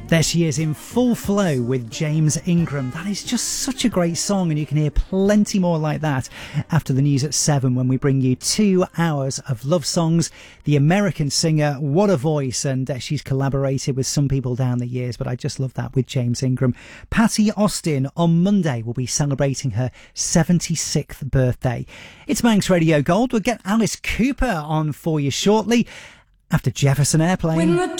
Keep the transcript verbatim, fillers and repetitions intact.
There she is in full flow with James Ingram. That is just such a great song, and you can hear plenty more like that after the news at seven when we bring you two hours of love songs. The American singer, what a voice, and uh, she's collaborated with some people down the years, but I just love that with James Ingram. Patti Austin on Monday will be celebrating her seventy-sixth birthday. It's Manx Radio Gold. We'll get Alice Cooper on for you shortly after Jefferson Airplane.